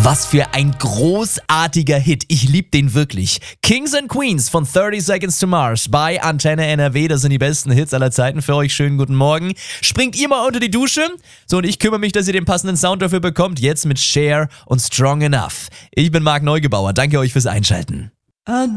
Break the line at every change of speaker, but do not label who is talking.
Was für ein großartiger Hit. Ich liebe den wirklich. Kings and Queens von 30 Seconds to Mars bei Antenne NRW. Das sind die besten Hits aller Zeiten für euch. Schönen guten Morgen. Springt ihr mal unter die Dusche? So, und ich kümmere mich, dass ihr den passenden Sound dafür bekommt. Jetzt mit Cher und Strong Enough. Ich bin Marc Neugebauer. Danke euch fürs Einschalten.